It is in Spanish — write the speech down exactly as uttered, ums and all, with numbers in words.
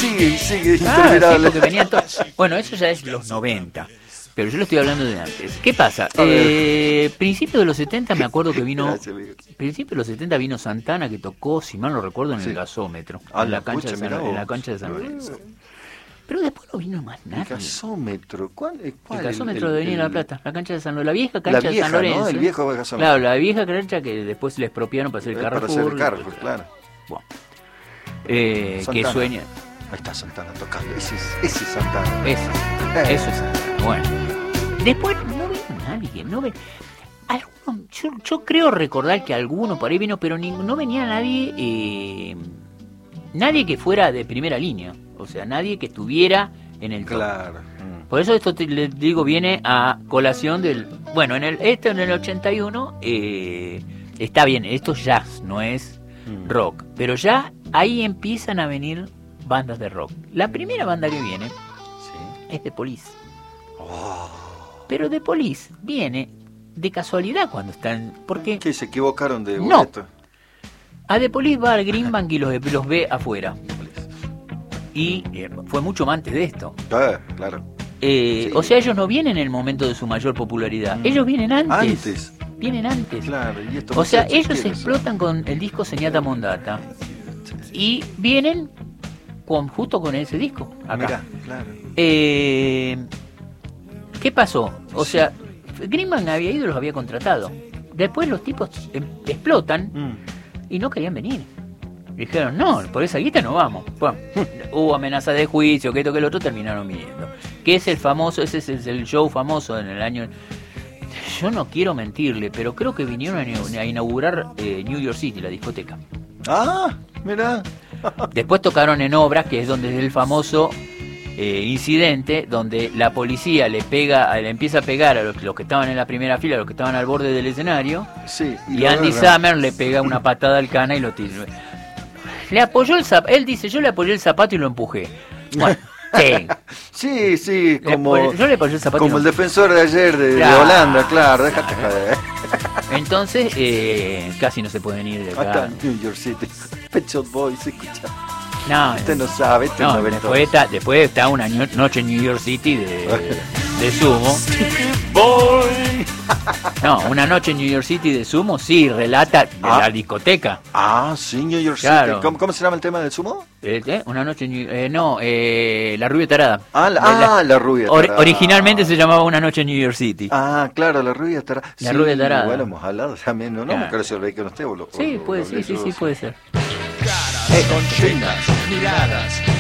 sigue y sigue. Ah, sí, porque venían todos. Bueno, eso ya es los noventa. Pero yo lo estoy hablando de antes. ¿Qué pasa? Eh, principio de los setenta me acuerdo que vino... Gracias, principio de los setenta vino Santana, que tocó, si mal no recuerdo, en sí. el gasómetro. Ah, en, la no, cancha escuche, de San, mirá en la vos. cancha de San Lorenzo. Pero después no vino más nadie. El gasómetro. ¿Cuál es? El gasómetro de Avenida La Plata. La cancha de San Lorenzo. La vieja cancha la vieja, de San Lorenzo. ¿no? El viejo gasómetro. Claro, la vieja cancha que después le expropiaron para hacer el Carrefour. Para hacer el Carrefour, claro. Bueno. Eh, que sueña... Ahí está Santana tocando. Ese es, ese es Santana. Eso, eh. eso es Santana. Bueno. Después no vino nadie, no ven... Alguno, yo, yo creo recordar que alguno por ahí vino, pero ni, no venía nadie, eh, nadie que fuera de primera línea, o sea, nadie que estuviera en el top. Claro. Mm. Por eso esto te, les digo viene a colación del, bueno, en el esto en el ochenta y uno eh, está bien, esto es jazz, no es mm. rock, pero ya ahí empiezan a venir bandas de rock. La primera banda que viene sí. es The Police. Oh. Pero The Police viene de casualidad cuando están... Porque ¿Qué? ¿Se equivocaron de no. boleto? A The Police va al Greenbank y los, los ve afuera. Y eh, fue mucho más antes de esto. Ah, claro. Eh, sí. O sea, ellos no vienen en el momento de su mayor popularidad. Mm. Ellos vienen antes. Antes. Vienen antes. Claro. ¿Y esto o sea, ellos se explotan eso? Con el disco Señata Mondata. Y vienen con, justo con ese disco. Acá. Mirá, claro. Eh... ¿Qué pasó? O sea, Greenbank había ido y los había contratado. Después los tipos em, explotan mm. y no querían venir. Dijeron, no, por esa guita no vamos. Bueno, hubo amenaza de juicio, que esto, que el otro, terminaron viniendo. Que es el famoso, ese es el show famoso en el año... Yo no quiero mentirle, pero creo que vinieron a inaugurar eh, New York City, la discoteca. Ah, mirá. Después tocaron en Obras, que es donde es el famoso... Eh, incidente donde la policía le pega, le empieza a pegar a los, los que estaban en la primera fila, a los que estaban al borde del escenario, sí, y, y Andy Summer le pega una patada al cana y lo tira. Le apoyó el zapato, él dice, yo le apoyé el zapato y lo empujé. Bueno, sí. sí, sí, como, le, yo le apoyé el zapato como y el defensor de ayer de, claro, de Holanda, claro, déjate joder. Entonces, eh, casi no se pueden ir de acá. Hasta New York City, Pet Shop Boys, se escucha. No, usted no sabe, este no, no después, está, después está una noche en New York City de, de Sumo. No, una noche en New York City de Sumo, sí, relata de ah. la discoteca. Ah, sí, New York claro. City. ¿Cómo, ¿Cómo se llama el tema del Sumo? ¿Eh? ¿Eh? Una noche en New eh, no, eh, La Rubia Tarada. Ah, la, la, ah, la Rubia Tarada. Or, originalmente se llamaba Una noche en New York City. Ah, claro, La Rubia Tarada. La sí, Rubia Tarada. Bueno, hemos hablado también, ¿no? No claro. me acuerdo si lo leí con usted o lo Sí, o, puede, lo sí, sí, yo, sí, puede ser. Caras, consignas, miradas,